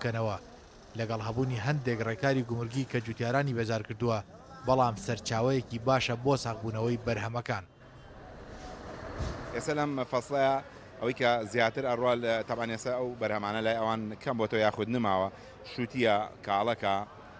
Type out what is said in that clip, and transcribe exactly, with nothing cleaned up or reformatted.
بکەنەوە لەگەڵ هەبوونی هەندێک ڕێکاری گومرگی کە جوتیارانی بێزار کردووە بەڵام سەرچاوەیەکی باشە بۆ ساغبوونەوەی بەرهەمەکان. ئێستا لەم فەسڵەیە ئەوەی کە زیاتر ئەڕوا تەبان ئێستا ئەو بەرهەمانە لای ئەوان کەم بۆ تۆ یاخود نماوە شووتیە کاڵەکە